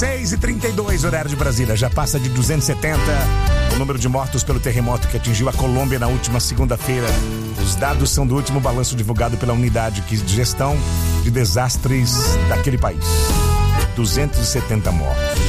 6h32, horário de Brasília. Já passa de 270 o número de mortos pelo terremoto que atingiu a Colômbia na última segunda-feira. Os dados são do último balanço divulgado pela unidade de gestão de desastres daquele país. 270 mortos.